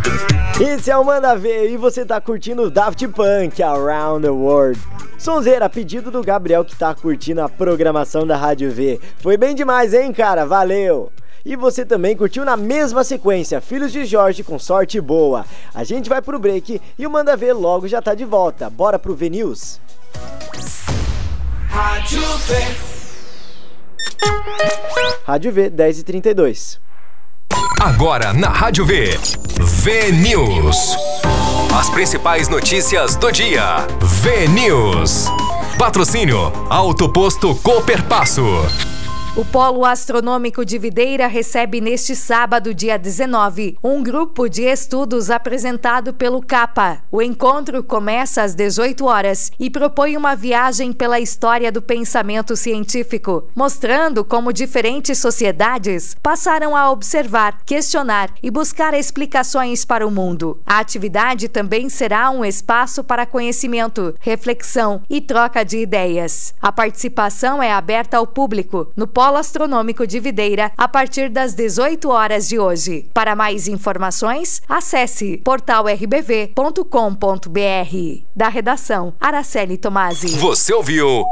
Esse é o Manda Ver e você tá curtindo o Daft Punk Around the World. Sonzeira, pedido do Gabriel que tá curtindo a programação da Rádio V. Foi bem demais, hein, cara? Valeu! E você também curtiu na mesma sequência Filhos de Jorge com Sorte Boa. A gente vai pro break e o Manda Ver logo já tá de volta. Bora pro V-News? Rádio V. Rádio V, 10h32. Agora na Rádio V, V-News. As principais notícias do dia. V-News. Patrocínio Alto Posto Cooperpasso. O Polo Astronômico de Videira recebe neste sábado, dia 19, um grupo de estudos apresentado pelo CAPA. O encontro começa às 18 horas e propõe uma viagem pela história do pensamento científico, mostrando como diferentes sociedades passaram a observar, questionar e buscar explicações para o mundo. A atividade também será um espaço para conhecimento, reflexão e troca de ideias. A participação é aberta ao público no Polo Astronômico de Videira a partir das 18 horas de hoje. Para mais informações, acesse portalrbv.com.br. Da redação, Araceli Tomasi. Você ouviu